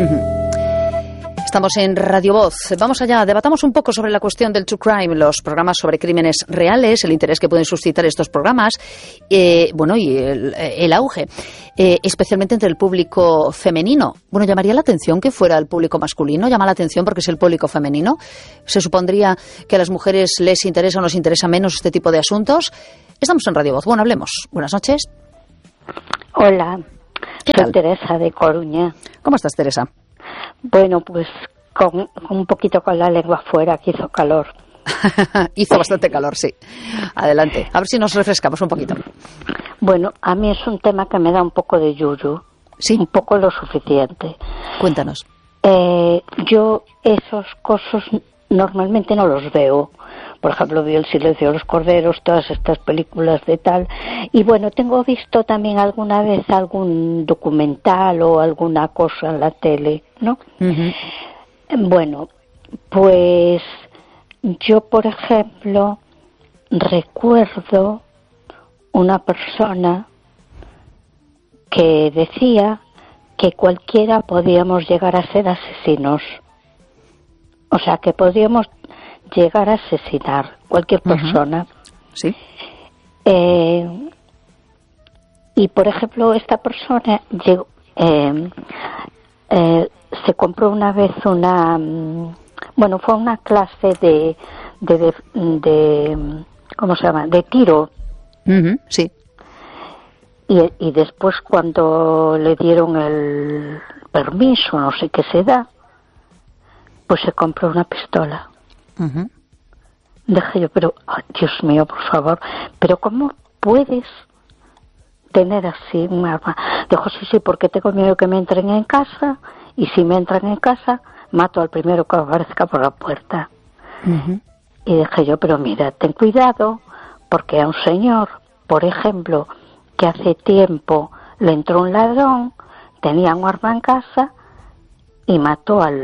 Estamos en Radio Voz. Vamos allá, debatamos un poco sobre la cuestión del true crime, los programas sobre crímenes reales, el interés que pueden suscitar estos programas, y el auge, especialmente entre el público femenino. Bueno, llamaría la atención que fuera el público masculino, llama la atención porque es el público femenino. Se supondría que a las mujeres les interesa o nos interesa menos este tipo de asuntos. Estamos en Radio Voz. Bueno, hablemos. Buenas noches. Hola, ¿Qué soy tal? Teresa de Coruña. ¿Cómo estás, Teresa? Bueno, pues con un poquito con la lengua afuera, que hizo calor. Hizo bastante calor, sí. Adelante. A ver si nos refrescamos un poquito. Bueno, a mí es un tema que me da un poco de yuyu. Sí. Un poco lo suficiente. Cuéntanos. Yo esos cosas normalmente no los veo. Por ejemplo, vi El silencio de los corderos, todas estas películas de tal. Y bueno, tengo visto también alguna vez algún documental o alguna cosa en la tele, ¿no? Uh-huh. Bueno, pues yo, por ejemplo, recuerdo una persona que decía que cualquiera podíamos llegar a ser asesinos. O sea, que podíamos llegar a asesinar cualquier persona. Sí. Y, por ejemplo, esta persona llegó, se compró una vez fue una clase de ¿cómo se llama? De tiro. Uh-huh. Sí. Y después, cuando le dieron el permiso, no sé qué se da, pues se compró una pistola. Uh-huh. Dije yo, pero, Dios mío, por favor, pero ¿cómo puedes tener así un arma? Dijo, sí, porque tengo miedo que me entren en casa, y si me entran en casa, mato al primero que aparezca por la puerta. Uh-huh. Y dije yo, pero mira, ten cuidado, porque a un señor, por ejemplo, que hace tiempo le entró un ladrón, tenía un arma en casa y mató a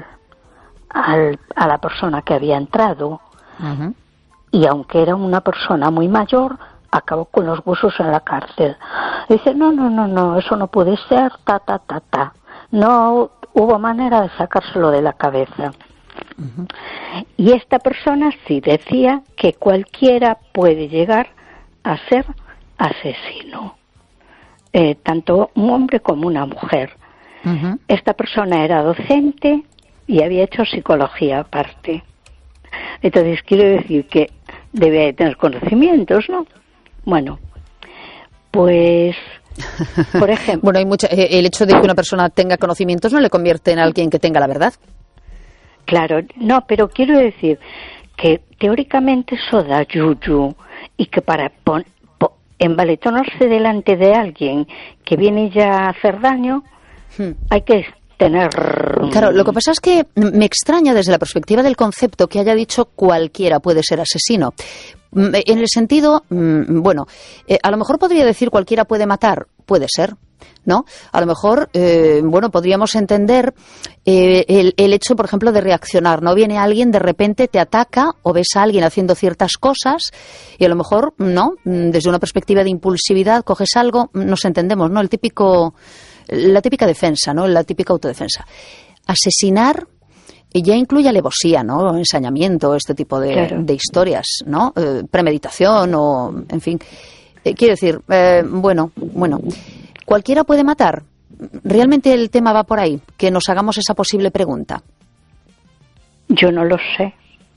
la persona que había entrado. Uh-huh. Y aunque era una persona muy mayor, acabó con los huesos en la cárcel. Dice, no, eso no puede ser, ta. No hubo manera de sacárselo de la cabeza. Uh-huh. Y esta persona sí decía que cualquiera puede llegar a ser asesino, tanto un hombre como una mujer. Uh-huh. Esta persona era docente y había hecho psicología aparte. Entonces quiero decir que debía de tener conocimientos, ¿no? Bueno, pues, por ejemplo... Bueno, el hecho de que una persona tenga conocimientos no le convierte en alguien que tenga la verdad. Claro, no, pero quiero decir que teóricamente eso da yuyu y que para envaletonarse delante de alguien que viene ya a hacer daño, hay que tener... Claro, lo que pasa es que me extraña desde la perspectiva del concepto que haya dicho cualquiera puede ser asesino. En el sentido, a lo mejor podría decir cualquiera puede matar, puede ser, ¿no? A lo mejor, podríamos entender el hecho, por ejemplo, de reaccionar, ¿no? Viene alguien, de repente te ataca o ves a alguien haciendo ciertas cosas y a lo mejor, ¿no? Desde una perspectiva de impulsividad coges algo, nos entendemos, ¿no? La típica defensa, ¿no? La típica autodefensa. Asesinar ya incluye alevosía, ¿no? Ensañamiento, este tipo de historias, ¿no? Premeditación o, en fin. Quiero decir, ¿cualquiera puede matar? ¿Realmente el tema va por ahí? Que nos hagamos esa posible pregunta. Yo no lo sé.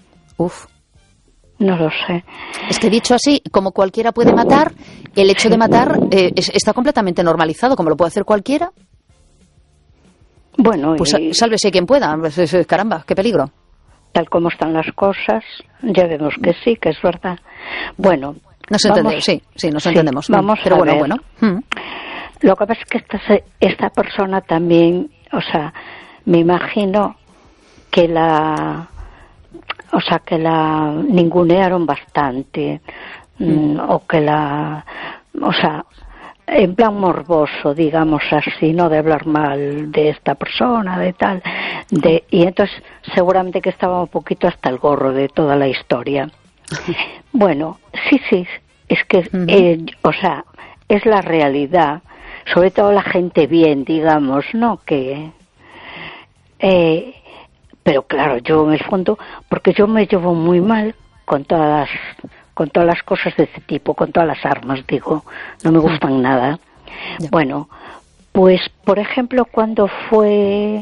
No lo sé. Es que dicho así, como cualquiera puede matar, el hecho de matar está completamente normalizado, como lo puede hacer cualquiera. Bueno, pues sálvese quien pueda. Caramba, qué peligro. Tal como están las cosas, ya vemos que sí, que es verdad. Bueno, nos entendemos, sí, nos entendemos. Vamos pero a ver. Lo que pasa es que esta persona también, o sea, me imagino que la ningunearon bastante, en plan morboso, digamos así, no de hablar mal de esta persona, de tal, y entonces seguramente que estaba un poquito hasta el gorro de toda la historia. Bueno, sí, es que, es la realidad, sobre todo la gente bien, digamos, ¿no? Que Pero claro, yo en el fondo, porque yo me llevo muy mal con todas las cosas de ese tipo, con todas las armas, digo, no me gustan nada. Bueno, pues por ejemplo, cuando fue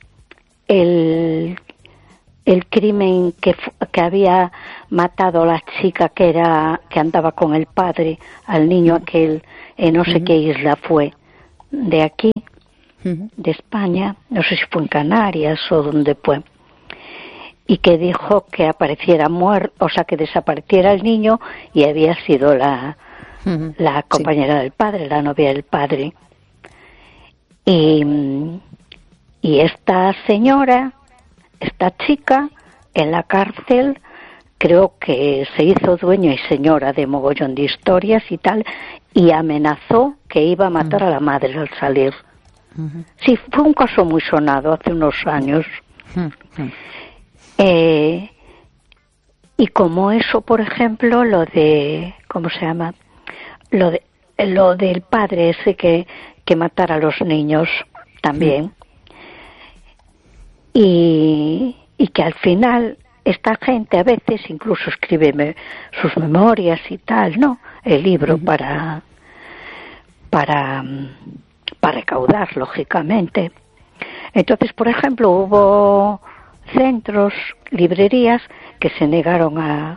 el crimen que había matado a la chica que andaba con el padre, al niño aquel, en no sé qué isla fue, de aquí, de España, no sé si fue en Canarias o donde fue, y que dijo que apareciera muerto, o sea, que desapareciera el niño y había sido la compañera del padre, la novia del padre. Y esta señora, esta chica, en la cárcel, creo que se hizo dueña y señora de mogollón de historias y tal, y amenazó que iba a matar a la madre al salir. Sí, fue un caso muy sonado hace unos años. Y como eso, por ejemplo, lo de, ¿cómo se llama? Lo del padre ese que matara a los niños también. Y que al final esta gente a veces incluso escribe sus memorias y tal, ¿no? El libro para recaudar, lógicamente. Entonces, por ejemplo, hubo centros, librerías que se negaron a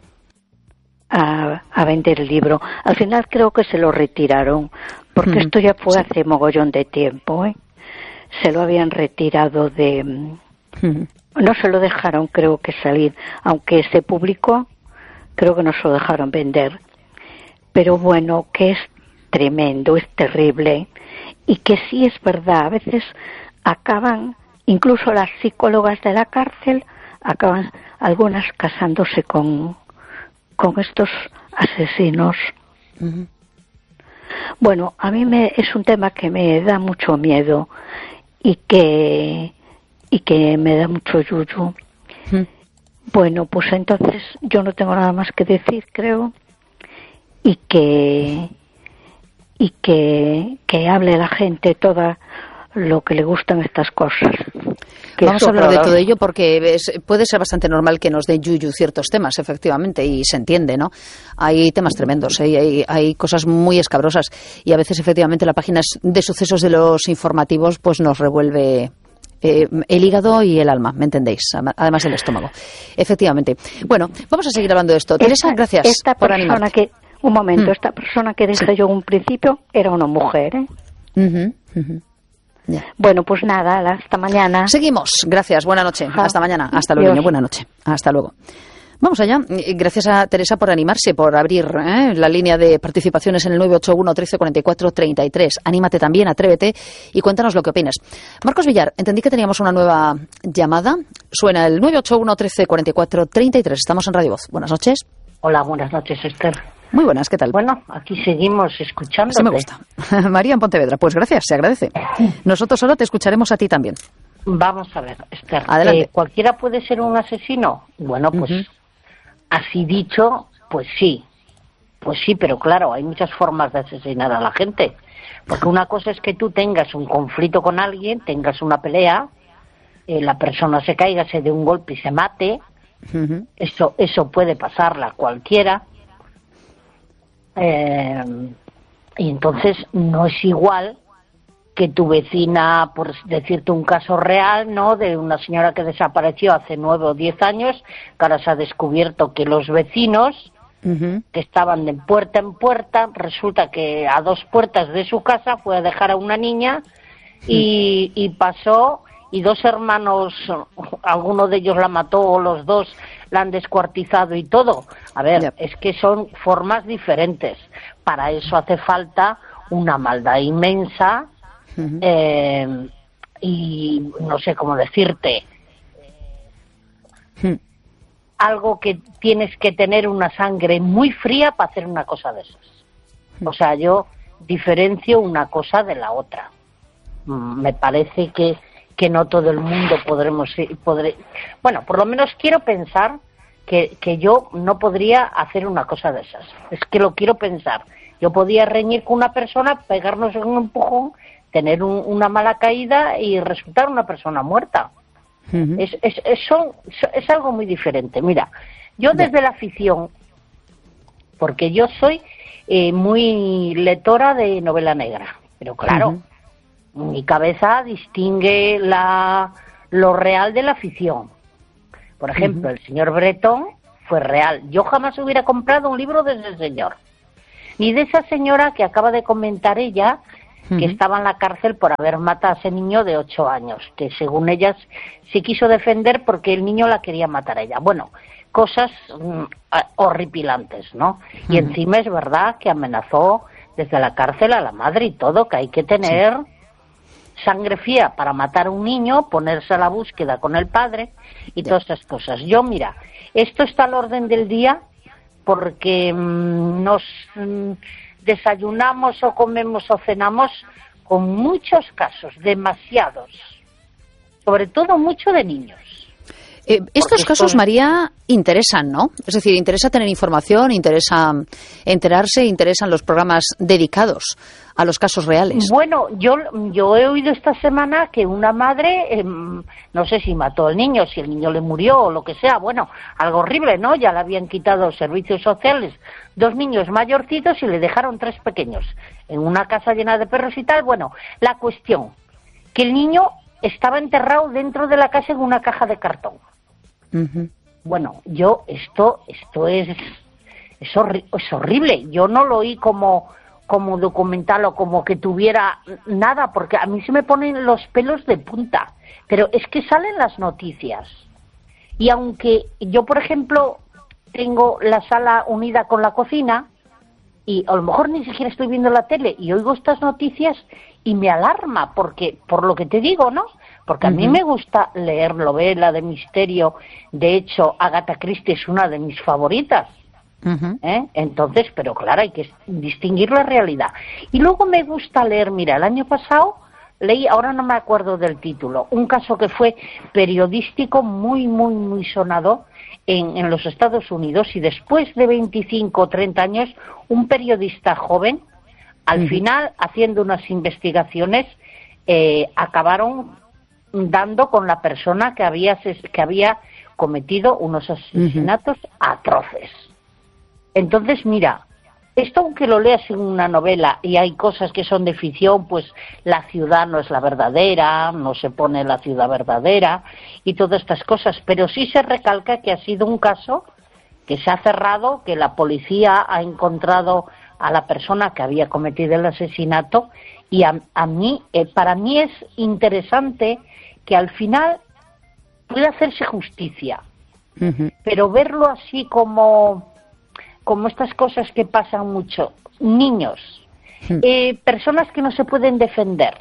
vender el libro. Al final creo que se lo retiraron, porque esto ya fue hace mogollón de tiempo, ¿eh? Se lo habían retirado no se lo dejaron, creo que salir, aunque se publicó, creo que no se lo dejaron vender. Pero bueno, que es tremendo, es terrible, y que sí es verdad, a veces acaban, incluso las psicólogas de la cárcel, acaban algunas casándose con estos asesinos. Bueno, a mí es un tema que me da mucho miedo y que me da mucho yuyu. Bueno, pues entonces yo no tengo nada más que decir, creo, y que hable la gente toda lo que le gustan estas cosas. Vamos a hablar de todo ello porque puede ser bastante normal que nos den yuyu ciertos temas, efectivamente, y se entiende, ¿no? Hay temas tremendos, hay cosas muy escabrosas y a veces, efectivamente, la página de sucesos de los informativos pues nos revuelve el hígado y el alma, ¿me entendéis? Además del estómago. Efectivamente. Bueno, vamos a seguir hablando de esto. Teresa, gracias por animarte. Esta persona que dije yo en un principio era una mujer, ¿eh? Ya. Bueno, pues nada, hasta mañana. Seguimos. Gracias. Buena noche. Hasta mañana. Hasta luego, niño. Buena noche. Hasta luego. Vamos allá. Gracias a Teresa por animarse, por abrir la línea de participaciones en el 981 13 44 33. Anímate también, atrévete y cuéntanos lo que opinas. Marcos Villar, entendí que teníamos una nueva llamada. Suena el 981 13 44 33. Estamos en Radio Voz. Buenas noches. Hola, buenas noches, Esther. Muy buenas, ¿qué tal? Bueno, aquí seguimos escuchándote. Así me gusta. María en Pontevedra, pues gracias, se agradece. Nosotros solo te escucharemos a ti también. Vamos a ver, Esther. Adelante. ¿Cualquiera puede ser un asesino? Bueno, pues así dicho, pues sí. Pues sí, pero claro, hay muchas formas de asesinar a la gente. Porque una cosa es que tú tengas un conflicto con alguien, tengas una pelea, la persona se caiga, se dé un golpe y se mate. Eso puede pasarla a cualquiera. Y entonces no es igual que tu vecina, por decirte un caso real, ¿no?, de una señora que desapareció hace 9 o 10 años, que ahora se ha descubierto que los vecinos que estaban de puerta en puerta, resulta que a 2 puertas de su casa fue a dejar a una niña y pasó, y 2 hermanos, alguno de ellos la mató o los 2 la han descuartizado y todo. A ver, es que son formas diferentes. Para eso hace falta una maldad inmensa y no sé cómo decirte. Algo que tienes que tener una sangre muy fría para hacer una cosa de esas. O sea, yo diferencio una cosa de la otra. Me parece que no todo el mundo bueno, por lo menos quiero pensar que yo no podría hacer una cosa de esas. Es que lo quiero pensar. Yo podía reñir con una persona, pegarnos en un empujón, tener una mala caída y resultar una persona muerta. Es algo muy diferente. Mira, yo desde la afición, porque yo soy muy lectora de novela negra, pero claro, mi cabeza distingue lo real de la ficción. Por ejemplo, el señor Bretón fue real. Yo jamás hubiera comprado un libro de ese señor, ni de esa señora que acaba de comentar ella, que estaba en la cárcel por haber matado a ese niño de 8 años, que según ellas se quiso defender porque el niño la quería matar a ella. Bueno, cosas horripilantes, ¿no? Y encima es verdad que amenazó desde la cárcel a la madre y todo, que hay que tener sangre fría para matar a un niño, ponerse a la búsqueda con el padre y todas esas cosas. Yo, mira, esto está al orden del día porque nos desayunamos o comemos o cenamos con muchos casos, demasiados, sobre todo mucho de niños. Estos casos, María, interesan, ¿no? Es decir, interesa tener información, interesa enterarse, interesan los programas dedicados a los casos reales. Bueno, yo he oído esta semana que una madre, no sé si mató al niño, si el niño le murió o lo que sea, bueno, algo horrible, ¿no? Ya le habían quitado los servicios sociales 2 niños mayorcitos y le dejaron 3 pequeños en una casa llena de perros y tal. Bueno, la cuestión, que el niño estaba enterrado dentro de la casa en una caja de cartón. Bueno, esto es horrible. Yo no lo oí como documental o como que tuviera nada, porque a mí se me ponen los pelos de punta. Pero es que salen las noticias. Y aunque yo, por ejemplo, tengo la sala unida con la cocina y a lo mejor ni siquiera estoy viendo la tele y oigo estas noticias y me alarma, porque por lo que te digo, ¿no? Porque a mí me gusta leer novela de misterio. De hecho, Agatha Christie es una de mis favoritas. Entonces, pero claro, hay que distinguir la realidad. Y luego me gusta leer, mira, el año pasado leí, ahora no me acuerdo del título, un caso que fue periodístico muy, muy, muy sonado en los Estados Unidos, y después de 25 o 30 años, un periodista joven, al final, haciendo unas investigaciones, acabaron dando con la persona que había cometido unos asesinatos atroces. Entonces, mira, esto aunque lo leas en una novela y hay cosas que son de ficción, pues la ciudad no es la verdadera, no se pone la ciudad verdadera y todas estas cosas, pero sí se recalca que ha sido un caso que se ha cerrado, que la policía ha encontrado a la persona que había cometido el asesinato, y para mí es interesante que al final pueda hacerse justicia, pero verlo así como estas cosas que pasan mucho, niños, personas que no se pueden defender,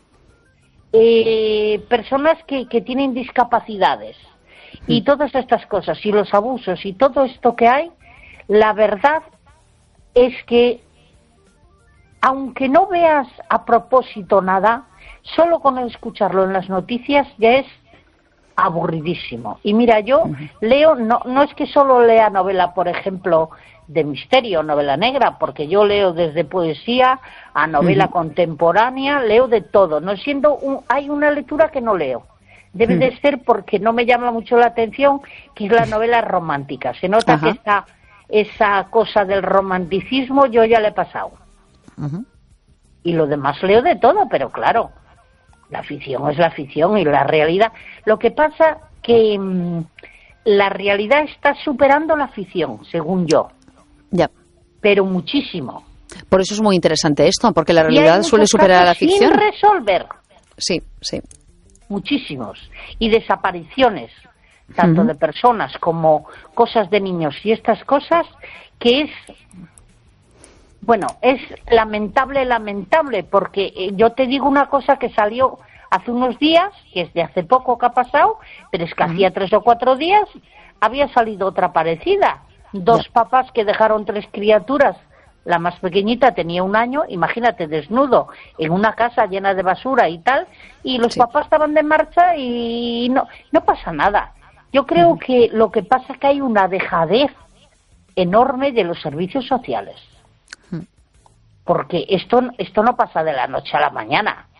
personas que tienen discapacidades y todas estas cosas y los abusos y todo esto que hay, la verdad es que aunque no veas a propósito nada, solo con escucharlo en las noticias ya es aburridísimo. Y mira, yo leo, no es que solo lea novela, por ejemplo, de misterio, novela negra, porque yo leo desde poesía a novela contemporánea, leo de todo. No siendo hay una lectura que no leo. Debe de ser porque no me llama mucho la atención, que es la novela romántica. Se nota que esa cosa del romanticismo yo ya le he pasado. Y lo demás leo de todo, pero claro, la ficción es la ficción y la realidad. Lo que pasa que la realidad está superando la ficción, según yo. Ya. Pero muchísimo. Por eso es muy interesante esto, porque la realidad suele superar a la ficción. Sin resolver. Sí, sí. Muchísimos. Y desapariciones, tanto de personas como cosas de niños y estas cosas, que es... Bueno, es lamentable, porque yo te digo una cosa que salió hace unos días, que es de hace poco que ha pasado, pero es que hacía 3 o 4 días había salido otra parecida. 2 papás que dejaron 3 criaturas, la más pequeñita tenía 1 año, imagínate, desnudo, en una casa llena de basura y tal, y los papás estaban de marcha y no pasa nada. Yo creo que lo que pasa es que hay una dejadez enorme de los servicios sociales. Porque esto no pasa de la noche a la mañana.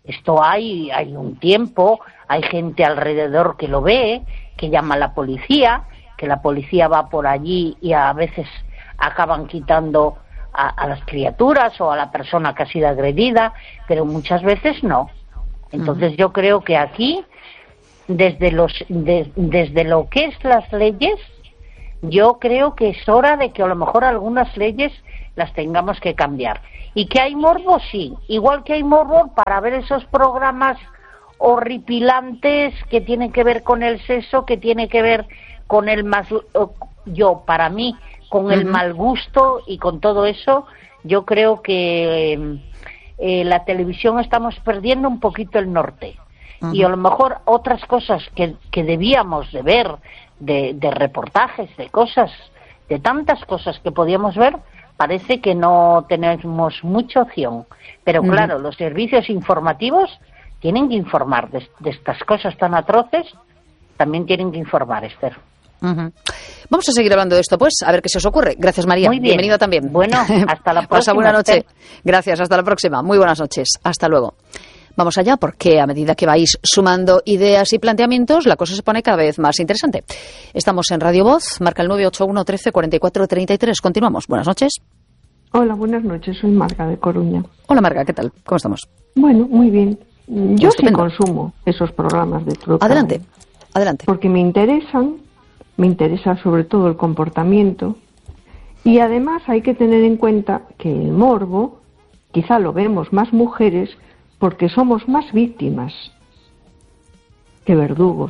Esto hay un tiempo, hay gente alrededor que lo ve, que llama a la policía, que la policía va por allí y a veces acaban quitando a las criaturas o a la persona que ha sido agredida, pero muchas veces no. Entonces yo creo que aquí, desde lo que es las leyes, yo creo que es hora de que a lo mejor algunas leyes las tengamos que cambiar. Y que hay morbo, sí, igual que hay morbo para ver esos programas horripilantes que tienen que ver con el sexo, que tiene que ver con el más, para mí, con el mal gusto y con todo eso. Yo creo que la televisión estamos perdiendo un poquito el norte. Y a lo mejor otras cosas que debíamos de ver, de reportajes, de cosas, de tantas cosas que podíamos ver, parece que no tenemos mucha opción. Pero claro, los servicios informativos tienen que informar de estas cosas tan atroces, también tienen que informar, Esther. Vamos a seguir hablando de esto, pues, a ver qué se os ocurre. Gracias, María. Muy bien. Bienvenida también. Bueno, hasta la próxima. Pasa buena noche. Esther. Gracias, hasta la próxima. Muy buenas noches. Hasta luego. Vamos allá, porque a medida que vais sumando ideas y planteamientos, la cosa se pone cada vez más interesante. Estamos en Radio Voz, marca el 981 13 44 33. Continuamos. Buenas noches. Hola, buenas noches. Soy Marga de Coruña. Hola, Marga, ¿qué tal? ¿Cómo estamos? Bueno, muy bien. Yo sí Estupendo. consumo esos programas de True Crime. Adelante, adelante. Porque me interesa sobre todo el comportamiento, y además hay que tener en cuenta que el morbo quizá lo vemos más mujeres porque somos más víctimas que verdugos.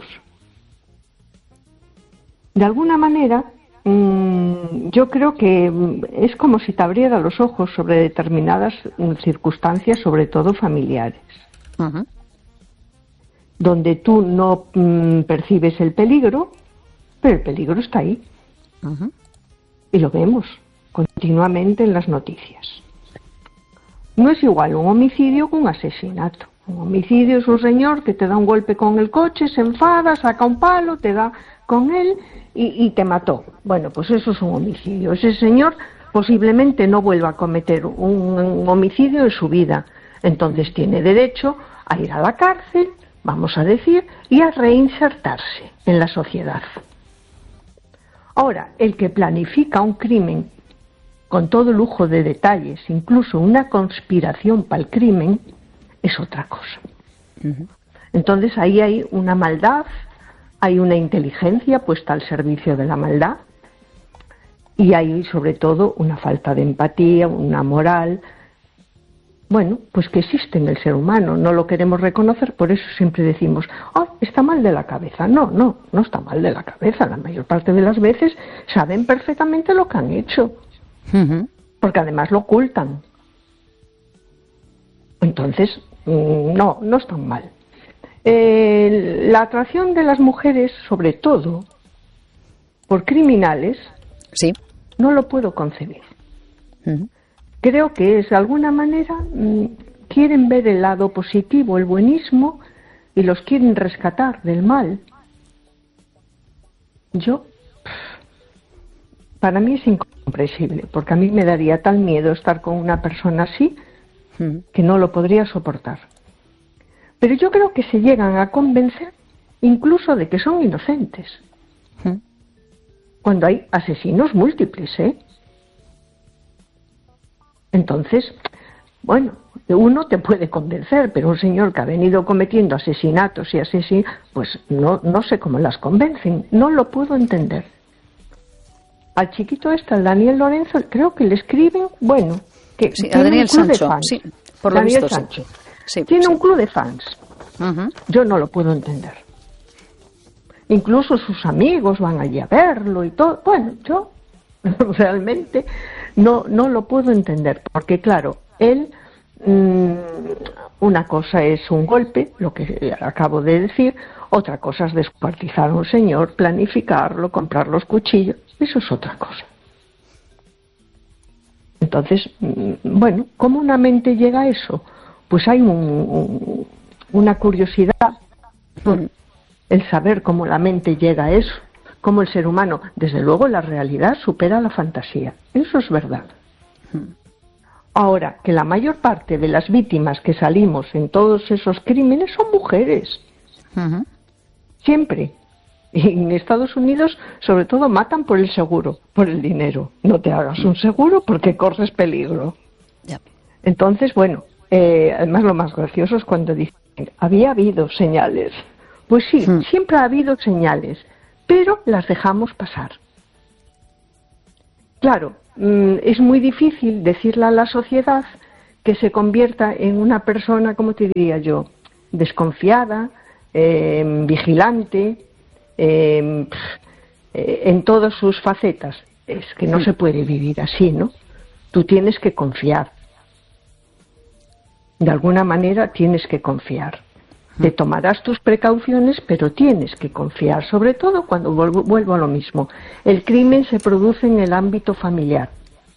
De alguna manera, yo creo que es como si te abriera los ojos sobre determinadas circunstancias, sobre todo familiares, donde tú no percibes el peligro, pero el peligro está ahí. Y lo vemos continuamente en las noticias. No es igual un homicidio que un asesinato. Un homicidio es un señor que te da un golpe con el coche, se enfada, saca un palo, te da con él y te mató. Bueno, pues eso es un homicidio. Ese señor posiblemente no vuelva a cometer un homicidio en su vida. Entonces tiene derecho a ir a la cárcel, vamos a decir, y a reinsertarse en la sociedad. Ahora, el que planifica un crimen con todo lujo de detalles, incluso una conspiración para el crimen, es otra cosa. Entonces ahí hay una maldad, hay una inteligencia puesta al servicio de la maldad, y hay sobre todo una falta de empatía, una moral, bueno, pues que existe en el ser humano. No lo queremos reconocer, por eso siempre decimos, está mal de la cabeza. No está mal de la cabeza. La mayor parte de las veces saben perfectamente lo que han hecho, porque además lo ocultan. Entonces, no están mal. La atracción de las mujeres, sobre todo, por criminales, sí, no lo puedo concebir. Creo que es, de alguna manera, quieren ver el lado positivo, el buenismo, y los quieren rescatar del mal. Para mí es incomprensible, porque a mí me daría tal miedo estar con una persona así que no lo podría soportar. Pero yo creo que se llegan a convencer incluso de que son inocentes. Cuando hay asesinos múltiples, Entonces, bueno, uno te puede convencer, pero un señor que ha venido cometiendo asesinatos y pues no sé cómo las convencen, no lo puedo entender. Al chiquito al Daniel Lorenzo, creo que le escriben, bueno, que sí, tiene Daniel un club Sancho, de fans. sí, por lo Daniel visto, Sancho. Sí, Tiene un club de fans. Uh-huh. Yo no lo puedo entender. Incluso sus amigos van allí a verlo y todo. Bueno, yo realmente no lo puedo entender, porque claro, él, una cosa es un golpe, lo que acabo de decir, otra cosa es descuartizar a un señor, planificarlo, comprar los cuchillos, eso es otra cosa. Entonces, bueno, ¿cómo una mente llega a eso? Pues hay una curiosidad por el saber cómo la mente llega a eso, cómo el ser humano, desde luego la realidad supera la fantasía, eso es verdad. Ahora, que la mayor parte de las víctimas que salimos en todos esos crímenes son mujeres. Siempre. Y en Estados Unidos, sobre todo, matan por el seguro, por el dinero. No te hagas un seguro porque corres peligro. Entonces, bueno, además lo más gracioso es cuando dicen, había habido señales. Pues sí, siempre ha habido señales, pero las dejamos pasar. Claro, es muy difícil decirle a la sociedad que se convierta en una persona, ¿cómo te diría yo?, desconfiada, vigilante, en todas sus facetas. Es que no se puede vivir así, ¿no? Tú tienes que confiar. De alguna manera tienes que confiar. Te tomarás tus precauciones, pero tienes que confiar, sobre todo cuando vuelvo a lo mismo. El crimen se produce en el ámbito familiar.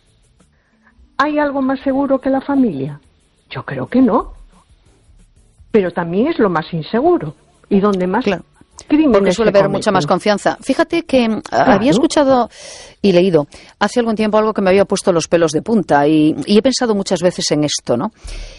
¿Hay algo más seguro que la familia? Yo creo que no. Pero también es lo más inseguro. Y donde más crímenes porque suele haber mucha más confianza. Fíjate que había escuchado y leído hace algún tiempo algo que me había puesto los pelos de punta y he pensado muchas veces en esto, ¿no?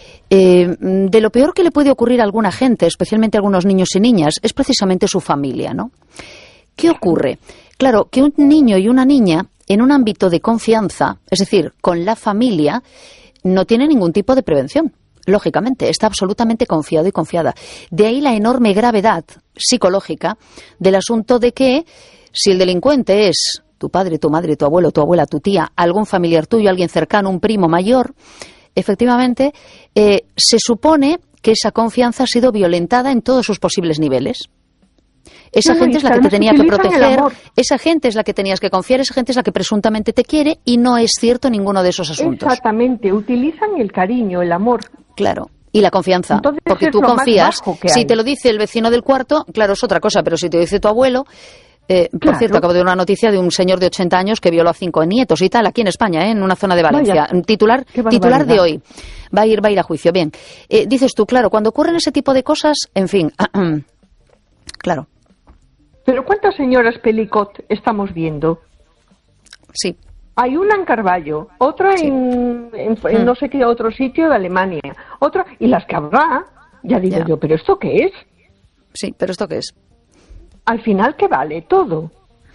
De lo peor que le puede ocurrir a alguna gente, especialmente a algunos niños y niñas, es precisamente su familia, ¿no? ¿Qué ocurre? Claro, que un niño y una niña en un ámbito de confianza, es decir, con la familia, no tiene ningún tipo de prevención. Lógicamente, está absolutamente confiado y confiada. De ahí la enorme gravedad psicológica del asunto de que si el delincuente es tu padre, tu madre, tu abuelo, tu abuela, tu tía, algún familiar tuyo, alguien cercano, un primo mayor, efectivamente, se supone que esa confianza ha sido violentada en todos sus posibles niveles. Esa gente es la que te tenía que proteger, esa gente es la que tenías que confiar, esa gente es la que presuntamente te quiere y no es cierto ninguno de esos asuntos. Exactamente, utilizan el cariño, el amor. Claro. Y la confianza, entonces, porque tú confías. Si te lo dice el vecino del cuarto, claro, es otra cosa, pero si te lo dice tu abuelo... Por cierto, acabo de ver una noticia de un señor de 80 años que violó a 5 nietos y tal, aquí en España, en una zona de Valencia. Vaya, titular de hoy. Va a ir a juicio. Bien. Dices tú, claro, cuando ocurren ese tipo de cosas, en fin, claro. Pero ¿cuántas señoras Pelicot estamos viendo? Sí. Hay una en Carballo, otra en no sé qué otro sitio de Alemania, otra, y las que habrá, ya digo yo, ¿pero esto qué es? Sí, ¿pero esto qué es? Al final, ¿qué vale todo?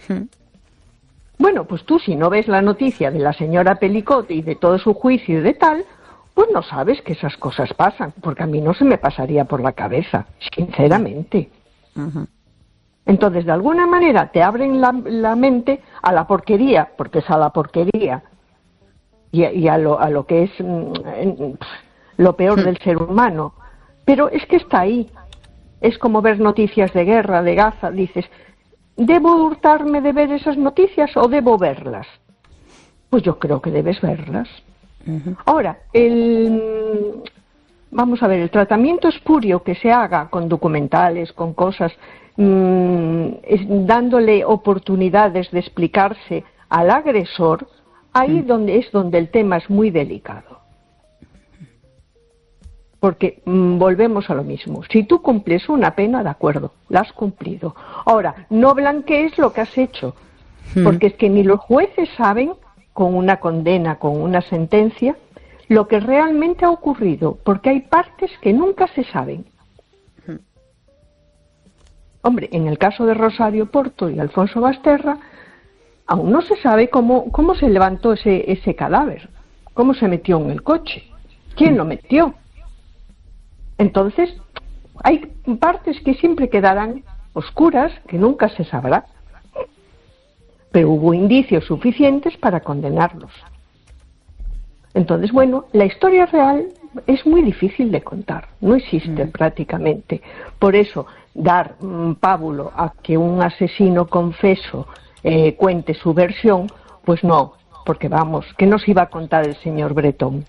Bueno, pues tú si no ves la noticia de la señora Pelicot y de todo su juicio y de tal, pues no sabes que esas cosas pasan, porque a mí no se me pasaría por la cabeza, sinceramente. Entonces, de alguna manera te abren la mente a la porquería, porque es a la porquería, y a lo que es lo peor del ser humano. Pero es que está ahí. Es como ver noticias de guerra, de Gaza. Dices, ¿debo hurtarme de ver esas noticias o debo verlas? Pues yo creo que debes verlas. Ahora, vamos a ver, el tratamiento espurio que se haga con documentales, con cosas, dándole oportunidades de explicarse al agresor, ahí es donde el tema es muy delicado. Porque volvemos a lo mismo. Si tú cumples una pena, de acuerdo, la has cumplido. Ahora, no blanquees lo que has hecho, porque es que ni los jueces saben, con una condena, con una sentencia, lo que realmente ha ocurrido, porque hay partes que nunca se saben. Hombre, en el caso de Rosario Porto y Alfonso Basterra, aún no se sabe cómo se levantó ese cadáver, cómo se metió en el coche, quién lo metió. Entonces, hay partes que siempre quedarán oscuras, que nunca se sabrá. Pero hubo indicios suficientes para condenarlos. Entonces, bueno, la historia real es muy difícil de contar, no existe prácticamente. Por eso, dar pábulo a que un asesino confeso cuente su versión, pues no, porque vamos, ¿qué nos iba a contar el señor Bretón?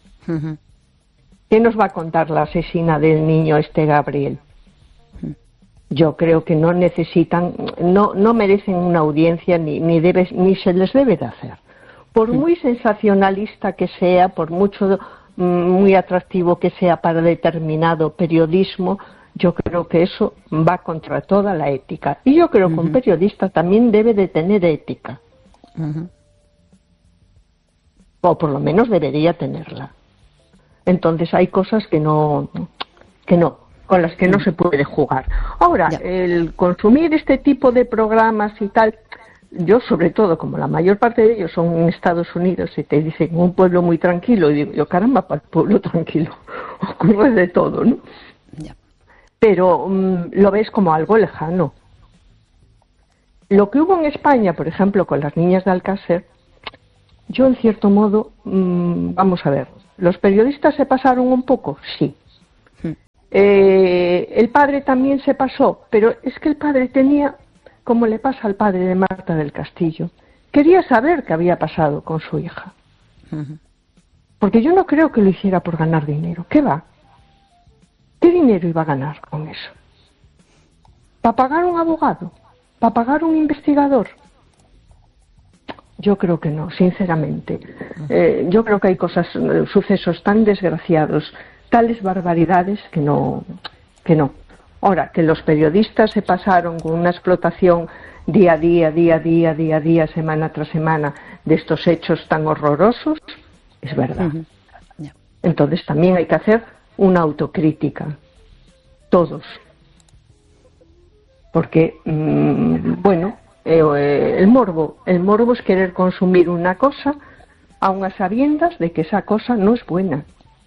¿Qué nos va a contar la asesina del niño Gabriel? Yo creo que no necesitan, no merecen una audiencia ni se les debe de hacer. Por muy sensacionalista que sea, por muy atractivo que sea para determinado periodismo, yo creo que eso va contra toda la ética. Y yo creo que un periodista también debe de tener ética. o por lo menos debería tenerla. Entonces hay cosas que no, con las que no se puede jugar. Ahora, el consumir este tipo de programas y tal, yo sobre todo, como la mayor parte de ellos son en Estados Unidos y te dicen un pueblo muy tranquilo, y digo yo, caramba, para el pueblo tranquilo ocurre de todo, ¿no? Pero lo ves como algo lejano. Lo que hubo en España, por ejemplo, con las niñas de Alcácer, yo en cierto modo, vamos a ver, ¿los periodistas se pasaron un poco? Sí. El padre también se pasó, pero es que el padre tenía, como le pasa al padre de Marta del Castillo, quería saber qué había pasado con su hija. Porque yo no creo que lo hiciera por ganar dinero. ¿Qué va? ¿Qué dinero iba a ganar con eso? ¿Para pagar un abogado? ¿Para pagar un investigador? Yo creo que no, sinceramente. Yo creo que hay sucesos tan desgraciados, tales barbaridades que no. Ahora, que los periodistas se pasaron con una explotación día a día, semana tras semana, de estos hechos tan horrorosos, es verdad. Entonces también hay que hacer una autocrítica, todos. Porque, el morbo es querer consumir una cosa aun a sabiendas de que esa cosa no es buena.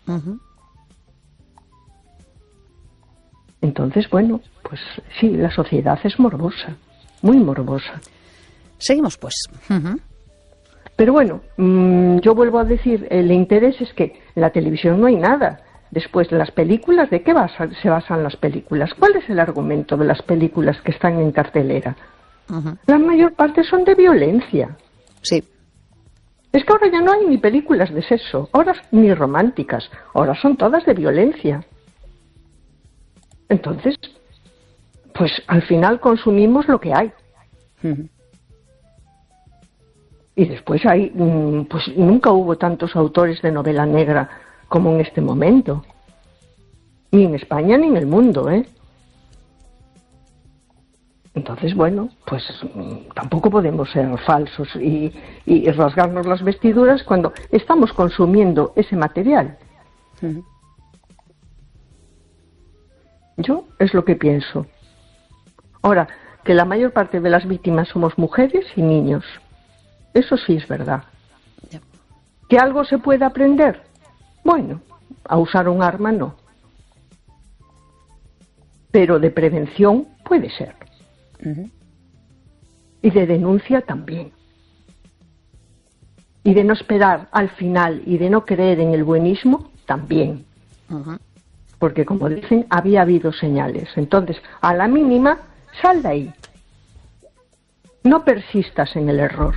Entonces, pues sí, la sociedad es morbosa, muy morbosa. Seguimos, pues. Pero bueno, yo vuelvo a decir, el interés es que en la televisión no hay nada. Después, las películas, ¿de qué se basan las películas? ¿Cuál es el argumento de las películas que están en cartelera? La mayor parte son de violencia. Sí. Es que ahora ya no hay ni películas de sexo, ahora ni románticas, ahora son todas de violencia. Entonces, pues al final consumimos lo que hay. Y después pues nunca hubo tantos autores de novela negra como en este momento. Ni en España ni en el mundo, ¿eh? Entonces, pues tampoco podemos ser falsos y rasgarnos las vestiduras cuando estamos consumiendo ese material. Yo es lo que pienso. Ahora, que la mayor parte de las víctimas somos mujeres y niños. Eso sí es verdad. ¿Que algo se puede aprender? Bueno, a usar un arma no. Pero de prevención puede ser. Y de denuncia también. Y de no esperar al final y de no creer en el buenismo también. Porque, como dicen, había habido señales. Entonces, a la mínima, sal de ahí. No persistas en el error.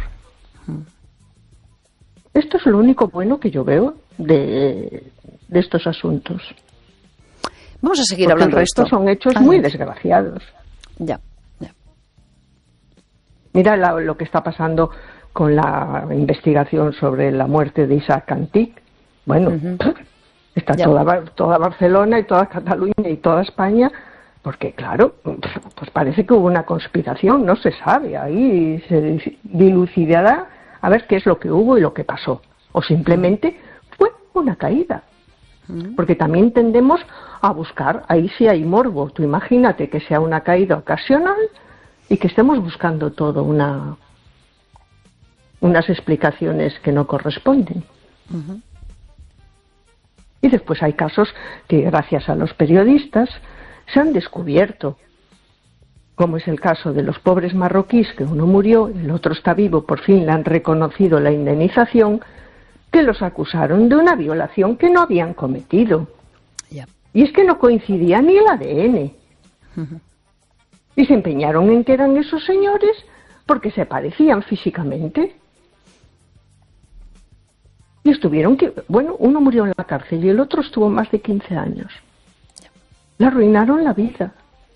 Esto es lo único bueno que yo veo de estos asuntos. Vamos a seguir porque hablando el resto de esto. Son hechos muy desgraciados. Ya. Mira lo que está pasando con la investigación sobre la muerte de Isaac Antic. Está toda Barcelona y toda Cataluña y toda España, porque claro, pues parece que hubo una conspiración, no se sabe, ahí se dilucidará a ver qué es lo que hubo y lo que pasó, o simplemente fue una caída, porque también tendemos a buscar, ahí sí hay morbo. Tú imagínate que sea una caída ocasional y que estemos buscando todo unas explicaciones que no corresponden. Y después hay casos que gracias a los periodistas se han descubierto, como es el caso de los pobres marroquíes, que uno murió, el otro está vivo, por fin le han reconocido la indemnización, que los acusaron de una violación que no habían cometido. Y es que no coincidía ni el ADN. Y se empeñaron en que eran esos señores porque se parecían físicamente. Y estuvieron uno murió en la cárcel y el otro estuvo más de 15 años. Le arruinaron la vida.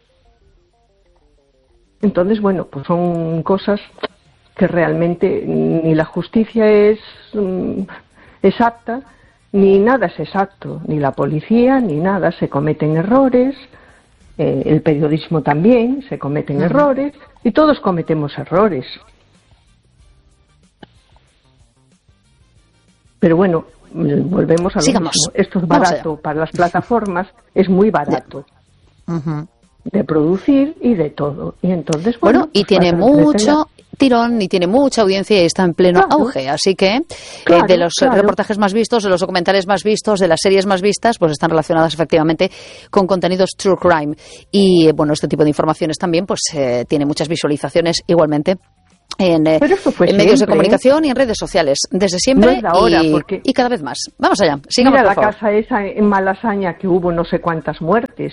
Entonces, pues son cosas que realmente ni la justicia es exacta, ni nada es exacto, ni la policía, ni nada. Se cometen errores, el periodismo también, se cometen errores, y todos cometemos errores. Pero bueno, volvemos a lo Sigamos. mismo. Esto es barato para las plataformas, es muy barato de producir y de todo. Y entonces, bueno, y tiene mucho tirón y tiene mucha audiencia y está en pleno auge. Así que de los reportajes más vistos, de los documentales más vistos, de las series más vistas, pues están relacionadas efectivamente con contenidos true crime. Y bueno, este tipo de informaciones también pues tiene muchas visualizaciones igualmente en medios de comunicación y en redes sociales, desde siempre. No es de ahora, y cada vez más. Vamos allá, sigamos, mira por favor. La casa esa en Malasaña, que hubo no sé cuántas muertes.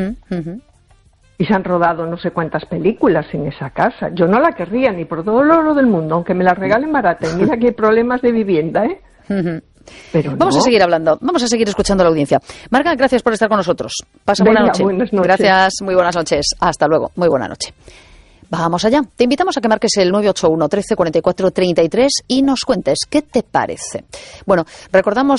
Y se han rodado no sé cuántas películas en esa casa. Yo no la querría ni por todo el oro del mundo, aunque me la regalen barata. Y mira que hay problemas de vivienda, ¿eh? Pero vamos a seguir hablando, vamos a seguir escuchando a la audiencia. Marga, gracias por estar con nosotros. Pasa buena noche. Buenas noches. Gracias, muy buenas noches. Hasta luego, muy buena noche. Vamos allá. Te invitamos a que marques el 981 13 44 33 y nos cuentes qué te parece. Bueno, recordamos